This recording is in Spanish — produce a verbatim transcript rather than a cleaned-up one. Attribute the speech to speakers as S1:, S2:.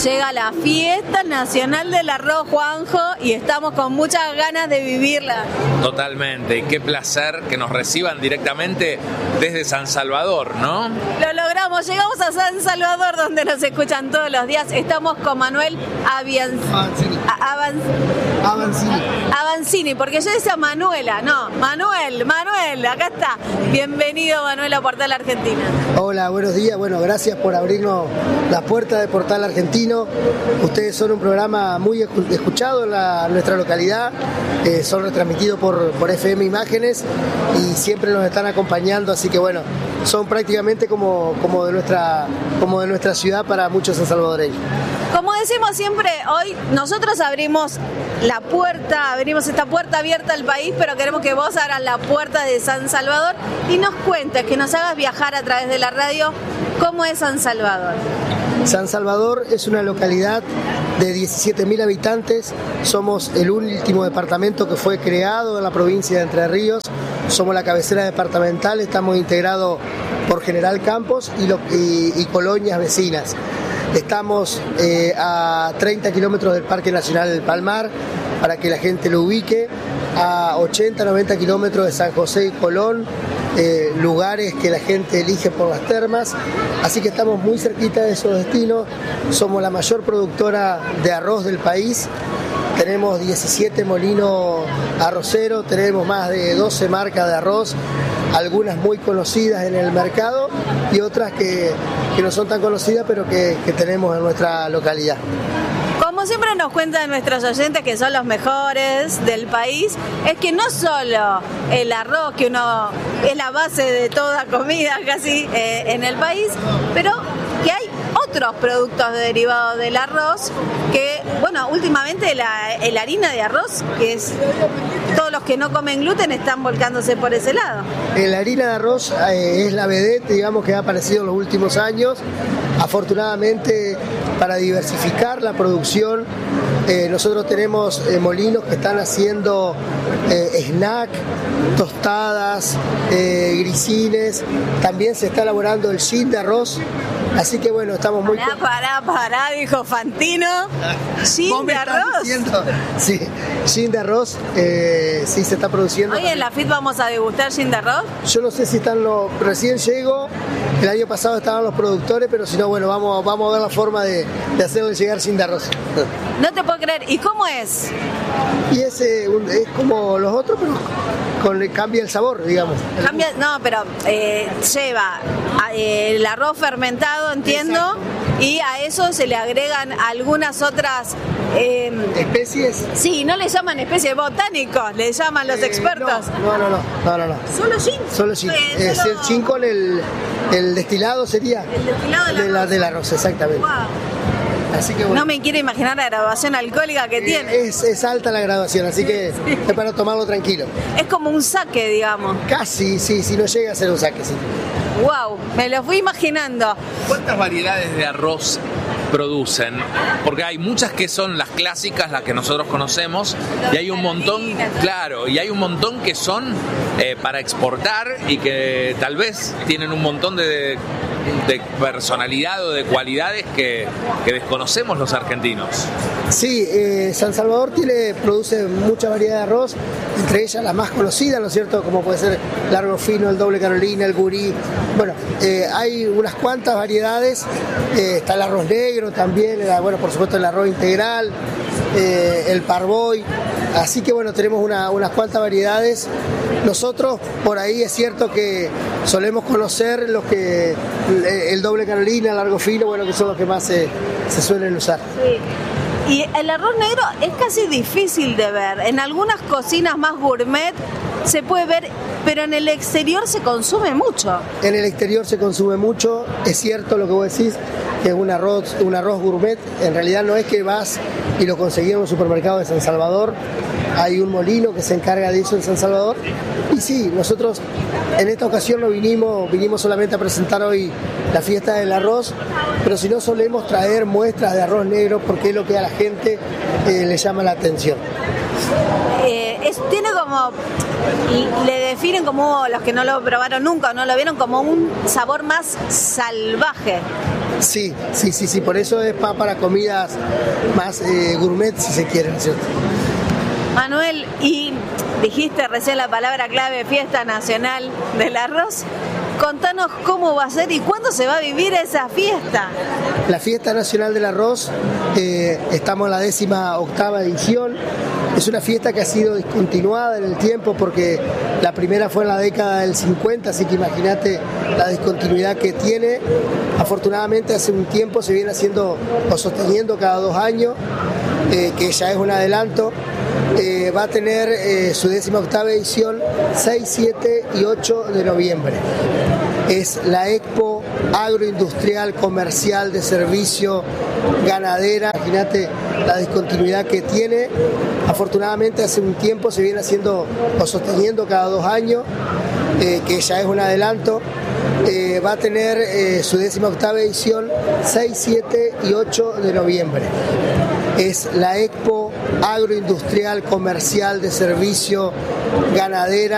S1: Llega la fiesta nacional del arroz, Juanjo, y estamos con muchas ganas de vivirla.
S2: Totalmente, y qué placer que nos reciban directamente desde San Salvador, ¿no?
S1: Lo logramos, llegamos a San Salvador, donde nos escuchan todos los días. Estamos con Manuel Avian... Avan...
S3: Avancini.
S1: Avancini, porque yo decía Manuela, no, Manuel, Manuel, acá está. Bienvenido, Manuel, a Portal Argentina.
S3: Hola, buenos días, bueno, gracias por abrirnos las puertas de Portal Argentino. Ustedes son un programa muy escuchado en la, nuestra localidad, eh, son retransmitidos por, por F M Imágenes y siempre nos están acompañando, así que bueno, son prácticamente como, como, de, nuestra, como de nuestra ciudad para muchos sansalvadoreños.
S1: Como decimos siempre, hoy nosotros abrimos la puerta, abrimos esta puerta abierta al país, pero queremos que vos abras la puerta de San Salvador y nos cuentes, que nos hagas viajar a través de la radio, cómo es San Salvador.
S3: San Salvador es una localidad de diecisiete mil habitantes, somos el último departamento que fue creado en la provincia de Entre Ríos, somos la cabecera departamental, estamos integrados por General Campos y, lo, y, y colonias vecinas. Estamos eh, a treinta kilómetros del Parque Nacional del Palmar, para que la gente lo ubique, a ochenta, noventa kilómetros de San José y Colón, eh, lugares que la gente elige por las termas, así que estamos muy cerquita de esos destinos, somos la mayor productora de arroz del país, tenemos diecisiete molinos arroceros, tenemos más de doce marcas de arroz, algunas muy conocidas en el mercado y otras que, que no son tan conocidas pero que, que tenemos en nuestra localidad.
S1: Como siempre nos cuentan nuestros oyentes que son los mejores del país, es que no solo el arroz, que uno es la base de toda comida casi eh, en el país, pero que hay otros productos derivados del arroz que, bueno, últimamente la, la harina de arroz, que es todos los que no comen gluten están volcándose por ese lado.
S3: La harina de arroz eh, es la vedette, digamos, que ha aparecido en los últimos años. Afortunadamente, para diversificar la producción, eh, nosotros tenemos eh, molinos que están haciendo eh, snack, tostadas, eh, grisines, también se está elaborando el gin de arroz, así que bueno, estamos muy...
S1: Pará, pará, pará, dijo Fantino, gin de arroz.
S3: Diciendo? Sí, gin de arroz, eh, sí se está produciendo.
S1: Hoy en la F I T vamos a degustar gin de arroz.
S3: Yo no sé si están los... Recién llego, el año pasado estaban los productores, pero si no, bueno, vamos, vamos a ver la forma de, de hacerle llegar gin de arroz.
S1: No te puedo creer, ¿y cómo es?
S3: Y es, eh, un, es como los otros, pero con, cambia el sabor, digamos.
S1: Cambia, no, pero eh, lleva eh, el arroz fermentado, entiendo. Exacto. Y a eso se le agregan algunas otras...
S3: Eh, ¿especies?
S1: Sí, no le llaman especies, botánicos, le llaman los eh, expertos.
S3: No, no, no, no, no, no.
S1: ¿Solo gin?
S3: Solo gin. Eh, es solo... el gin con el, el destilado sería.
S1: El destilado del
S3: arroz. De la, del arroz, exactamente.
S1: Wow.
S3: Así que, bueno,
S1: no me quiero imaginar la graduación alcohólica que
S3: eh,
S1: tiene.
S3: Es, es alta la graduación, así que sí. Es para tomarlo tranquilo.
S1: Es como un saque, digamos.
S3: Casi, sí, si no llega a ser un saque, sí.
S1: Wow, me lo fui imaginando.
S2: ¿Cuántas variedades de arroz producen? Porque hay muchas que son las clásicas, las que nosotros conocemos, y hay un montón, claro, y hay un montón que son eh, para exportar y que tal vez tienen un montón de, de personalidad o de cualidades que, que desconocemos los argentinos.
S3: Sí, eh, San Salvador tiene, produce mucha variedad de arroz, entre ellas las más conocidas, ¿no es cierto? Como puede ser el arroz fino, el doble Carolina, el gurí. Bueno, eh, hay unas cuantas variedades, eh, está el arroz negro también, el, bueno, por supuesto el arroz integral, eh, el parboy, así que bueno, tenemos una, unas cuantas variedades. Nosotros por ahí es cierto que solemos conocer los que el doble Carolina, el largo fino, bueno, que son los que más se, se suelen usar.
S1: Sí. Y el arroz negro es casi difícil de ver. En algunas cocinas más gourmet se puede ver, pero en el exterior se consume mucho.
S3: En el exterior se consume mucho, es cierto lo que vos decís, que es un arroz, un arroz gourmet. En realidad no es que vas y lo conseguís en un supermercado de San Salvador. Hay un molino que se encarga de eso en San Salvador. Y sí, nosotros en esta ocasión no vinimos, vinimos solamente a presentar hoy la fiesta del arroz, pero si no solemos traer muestras de arroz negro porque es lo que a la gente eh, le llama la atención.
S1: Eh, es, tiene como, le definen como, los que no lo probaron nunca o no lo vieron, como un sabor más salvaje.
S3: Sí, sí, sí, sí, por eso es más para comidas más eh, gourmet, si se quiere, ¿no es cierto?
S1: Manuel, y dijiste recién la palabra clave, Fiesta Nacional del Arroz. Contanos cómo va a ser y cuándo se va a vivir esa fiesta.
S3: La Fiesta Nacional del Arroz, eh, estamos en la décima octava edición. Es una fiesta que ha sido discontinuada en el tiempo porque la primera fue en la década del cincuenta, así que imagínate la discontinuidad que tiene. Afortunadamente hace un tiempo se viene haciendo o sosteniendo cada dos años, eh, que ya es un adelanto. Eh, va a tener eh, su décima octava edición seis, siete y ocho de noviembre. Es la Expo Agroindustrial, Comercial, de Servicio, Ganadera. Imagínate la discontinuidad que tiene. Afortunadamente hace un tiempo se viene haciendo o sosteniendo cada dos años, eh, que ya es un adelanto. Eh, va a tener eh, su décima octava edición seis, siete y ocho de noviembre. Es la Expo Agroindustrial, Comercial, de Servicio, Ganadera.